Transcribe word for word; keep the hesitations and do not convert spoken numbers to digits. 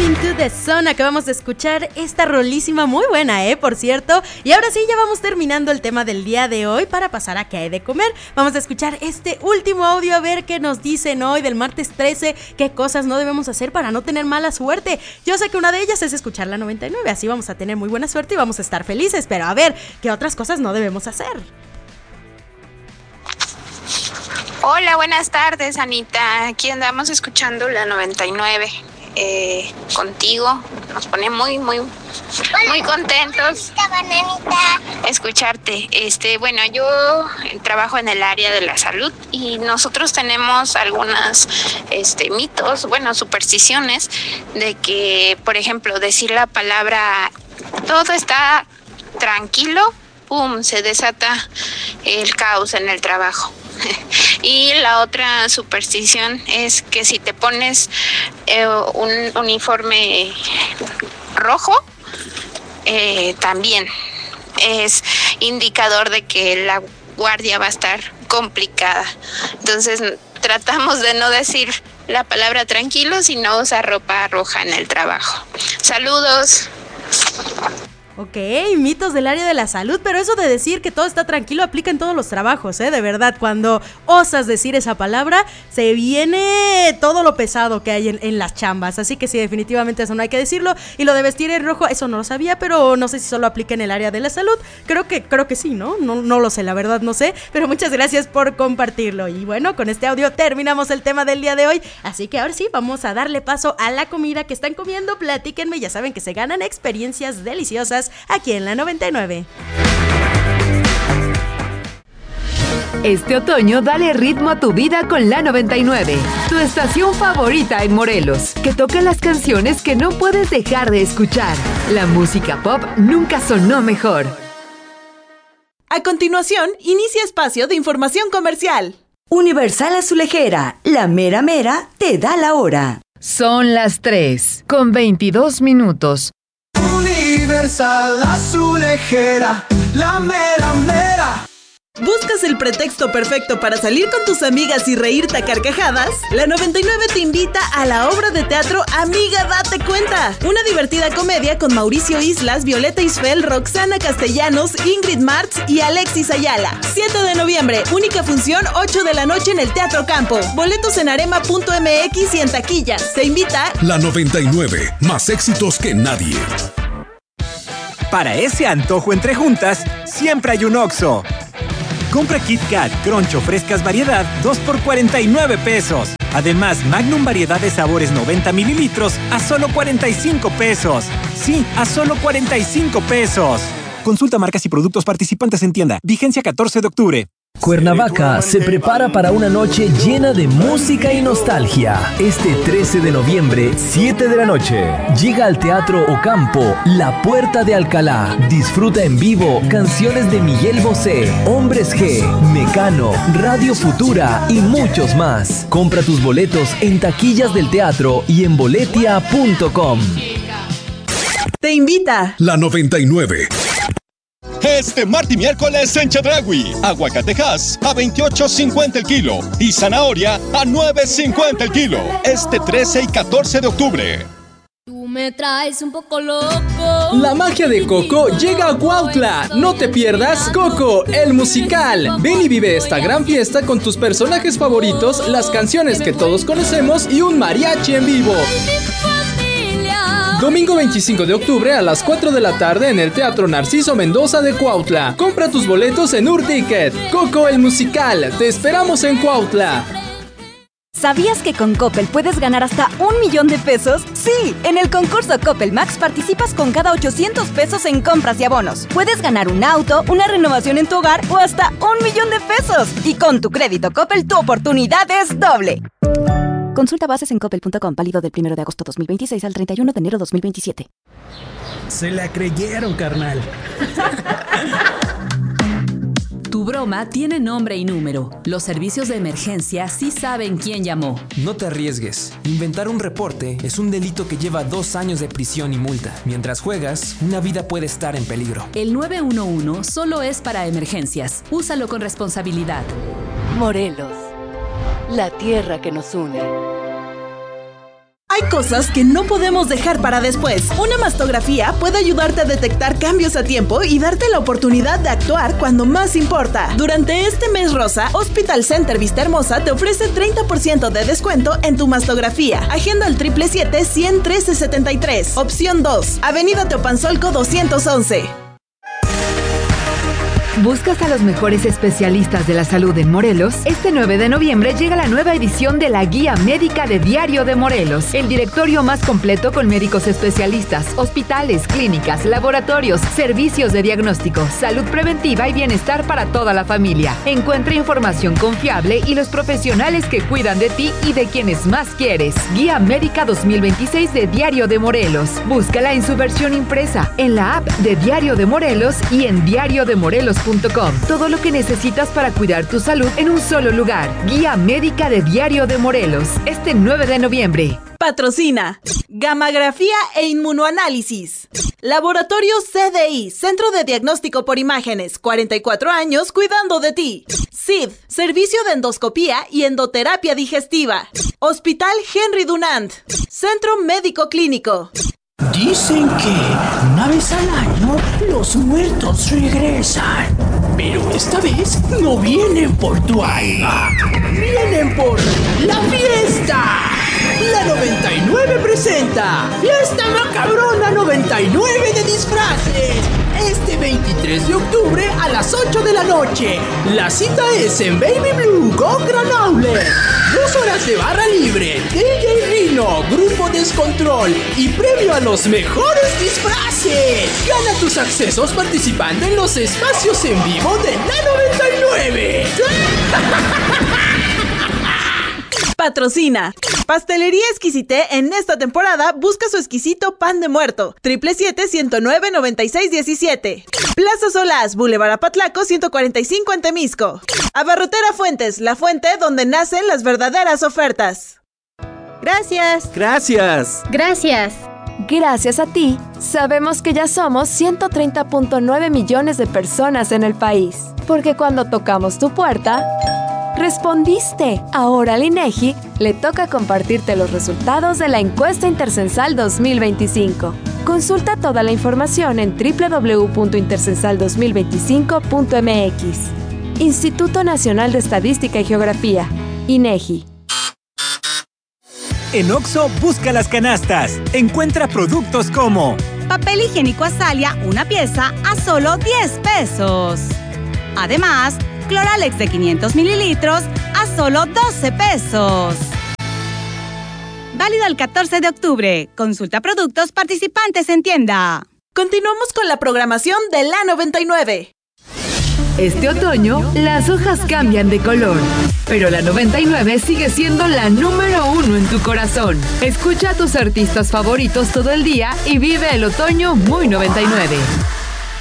To the Sun, acabamos de escuchar esta rolísima muy buena, eh, por cierto. Y ahora sí, ya vamos terminando el tema del día de hoy para pasar a qué hay de comer. Vamos a escuchar este último audio a ver qué nos dicen hoy del martes trece, qué cosas no debemos hacer para no tener mala suerte. Yo sé que una de ellas es escuchar la noventa y nueve, así vamos a tener muy buena suerte y vamos a estar felices, pero a ver, ¿qué otras cosas no debemos hacer? Hola, buenas tardes, Anita. Aquí andamos escuchando la noventa y nueve. Eh, contigo nos pone muy muy muy contentos escucharte. Este, bueno, yo trabajo en el área de la salud y nosotros tenemos algunas este mitos, bueno, supersticiones de que, por ejemplo, decir la palabra todo está tranquilo, pum, se desata el caos en el trabajo. Y la otra superstición es que si te pones eh, un uniforme rojo, eh, también es indicador de que la guardia va a estar complicada. Entonces tratamos de no decir la palabra tranquilo, sino usar ropa roja en el trabajo. Saludos. Ok, mitos del área de la salud, pero eso de decir que todo está tranquilo aplica en todos los trabajos, ¿eh? De verdad, cuando osas decir esa palabra, se viene todo lo pesado que hay en, en las chambas, así que sí, definitivamente eso no hay que decirlo. Y lo de vestir en rojo, eso no lo sabía, pero no sé si solo aplica en el área de la salud. Creo que, creo que sí, ¿no? No, no lo sé, la verdad no sé, pero muchas gracias por compartirlo. Y bueno, con este audio terminamos el tema del día de hoy, así que ahora sí, vamos a darle paso a la comida que están comiendo. Platíquenme, ya saben que se ganan experiencias deliciosas aquí en la noventa y nueve. Este otoño dale ritmo a tu vida con la noventa y nueve, tu estación favorita en Morelos, que toca las canciones que no puedes dejar de escuchar. La música pop nunca sonó mejor. A continuación, inicia espacio de información comercial. Universal Azulejera, la mera mera te da la hora. Son las tres, con veintidós minutos. Universal Azulejera, la mera mera. ¿Buscas el pretexto perfecto para salir con tus amigas y reírte a carcajadas? La noventa y nueve te invita a la obra de teatro Amiga Date Cuenta. Una divertida comedia con Mauricio Islas, Violeta Isfel, Roxana Castellanos, Ingrid Martz y Alexis Ayala. siete de noviembre, única función, ocho de la noche en el Teatro Campo. Boletos en arema punto m x y en taquillas. Te invita La noventa y nueve, más éxitos que nadie. Para ese antojo entre juntas, siempre hay un Oxxo. Compra Kit Kat, Crunch o frescas variedad, dos por cuarenta y nueve pesos. Además, Magnum variedad de sabores noventa mililitros a solo cuarenta y cinco pesos. Sí, a solo cuarenta y cinco pesos. Consulta marcas y productos participantes en tienda. Vigencia catorce de octubre. Cuernavaca se prepara para una noche llena de música y nostalgia. Este trece de noviembre, siete de la noche, llega al Teatro Ocampo, La Puerta de Alcalá. Disfruta en vivo canciones de Miguel Bosé, Hombres G, Mecano, Radio Futura y muchos más. Compra tus boletos en taquillas del teatro y en boletia punto com. Te invita La noventa y nueve. Este martes y miércoles en Chedraui, aguacatejas a veintiocho cincuenta el kilo y zanahoria a nueve cincuenta el kilo. Este trece y catorce de octubre. Tú me traes un poco loco. La magia de Coco llega a Cuautla. No te pierdas Coco, el musical. Ven y vive esta gran fiesta con tus personajes favoritos, las canciones que todos conocemos y un mariachi en vivo. Domingo veinticinco de octubre a las cuatro de la tarde en el Teatro Narciso Mendoza de Cuautla. Compra tus boletos en Urticket. Coco el musical. Te esperamos en Cuautla. ¿Sabías que con Coppel puedes ganar hasta un millón de pesos? Sí, en el concurso Coppel Max participas con cada ochocientos pesos en compras y abonos. Puedes ganar un auto, una renovación en tu hogar o hasta un millón de pesos. Y con tu crédito Coppel tu oportunidad es doble. Consulta bases en coppel punto com, válido del primero de agosto dos mil veintiséis al treinta y uno de enero dos mil veintisiete. Se la creyeron, carnal. Tu broma tiene nombre y número. Los servicios de emergencia sí saben quién llamó. No te arriesgues. Inventar un reporte es un delito que lleva dos años de prisión y multa. Mientras juegas, una vida puede estar en peligro. El nueve uno uno solo es para emergencias. Úsalo con responsabilidad. Morelos, la tierra que nos une. Hay Hay cosas que no podemos dejar para después. Una mastografía puede ayudarte a detectar cambios a tiempo y darte la oportunidad de actuar cuando más importa. Durante este mes rosa, Hospital Center Vista Hermosa te ofrece treinta por ciento de descuento en tu mastografía. Agenda al siete siete siete, cien, trece setenta y tres. Opción dos, Avenida Teopanzolco doscientos once. ¿Buscas a los mejores especialistas de la salud en Morelos? Este nueve de noviembre llega la nueva edición de la Guía Médica de Diario de Morelos, el directorio más completo con médicos especialistas, hospitales, clínicas, laboratorios, servicios de diagnóstico, salud preventiva y bienestar para toda la familia. Encuentra información confiable y los profesionales que cuidan de ti y de quienes más quieres. Guía Médica dos mil veintiséis de Diario de Morelos. Búscala en su versión impresa, en la app de Diario de Morelos y en diario de morelos punto com. Todo lo que necesitas para cuidar tu salud en un solo lugar. Guía Médica de Diario de Morelos. Este nueve de noviembre. Patrocina Gammagrafía e Inmunoanálisis. Laboratorio C D I, Centro de Diagnóstico por Imágenes, cuarenta y cuatro años cuidando de ti. C I D, Servicio de Endoscopía y Endoterapia Digestiva. Hospital Henry Dunant, Centro Médico Clínico. Dicen que una vez al año los muertos regresan, pero esta vez no vienen por tu alma, vienen por la fiesta. La noventa y nueve presenta Fiesta Macabrona noventa y nueve de disfraces. Este veintitrés de octubre a las ocho de la noche. La cita es en Baby Blue Go Granollers. Dos horas de barra libre, D J Rino, Grupo Descontrol y premio a los mejores disfraces. Gana tus accesos participando en los espacios en vivo de la noventa y nueve. Patrocina Pastelería Exquisité. En esta temporada busca su exquisito pan de muerto. siete siete siete, ciento nueve, noventa y seis diecisiete. Plaza Solás, Boulevard Apatlaco ciento cuarenta y cinco en Temisco. Abarrotera Fuentes, la fuente donde nacen las verdaderas ofertas. Gracias. Gracias. Gracias. Gracias a ti, sabemos que ya somos ciento treinta punto nueve millones de personas en el país. Porque cuando tocamos tu puerta, respondiste. Ahora al INEGI le toca compartirte los resultados de la encuesta Intercensal dos mil veinticinco. Consulta toda la información en doble u doble u doble u punto intercensal dos mil veinticinco punto m x. Instituto Nacional de Estadística y Geografía, INEGI. En Oxxo, busca las canastas. Encuentra productos como papel higiénico Azalia, una pieza a solo diez pesos. Además, Cloralex de quinientos mililitros a solo doce pesos. Válido el catorce de octubre. Consulta productos participantes en tienda. Continuamos con la programación de la noventa y nueve. Este otoño, las hojas cambian de color, pero la noventa y nueve sigue siendo la número uno en tu corazón. Escucha a tus artistas favoritos todo el día y vive el otoño muy noventa y nueve.